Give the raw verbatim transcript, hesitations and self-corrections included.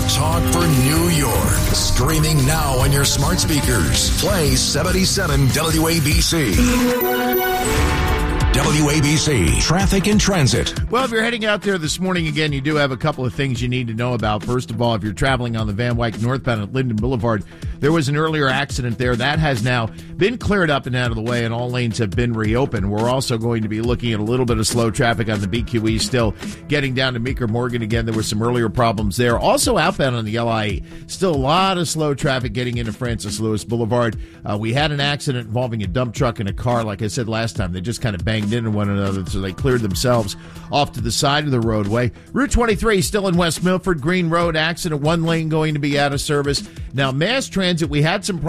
talk for New York. Streaming now on your smart speakers. Play seventy-seven W A B C. W A B C Traffic and Transit. Well, if you're heading out there this morning, again, you do have a couple of things you need to know about. First of all, if you're traveling on the Van Wyck northbound at Linden Boulevard, there was an earlier accident there. That has now been cleared up and out of the way, and all lanes have been reopened. We're also going to be looking at a little bit of slow traffic on the B Q E still getting down to Meeker Morgan again. There were some earlier problems there. Also outbound on the L I E, still a lot of slow traffic getting into Francis Lewis Boulevard. Uh, we had an accident involving a dump truck and a car. Like I said last time, they just kind of banged into one another, so they cleared themselves off to the side of the roadway. Route twenty-three still in West Milford. Green Road accident, one lane going to be out of service. Now, mass transit, we had some problems.